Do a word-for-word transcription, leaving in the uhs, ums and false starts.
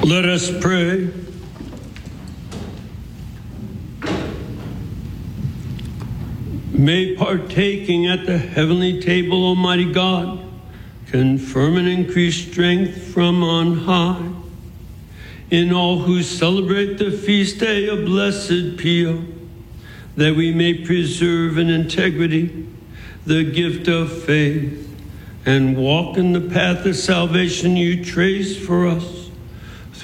Let us pray. May partaking at the heavenly table, Almighty God, confirm and increase strength from on high in all who celebrate the feast day of Blessed Pio, that we may preserve in integrity the gift of faith and walk in the path of salvation you trace for us.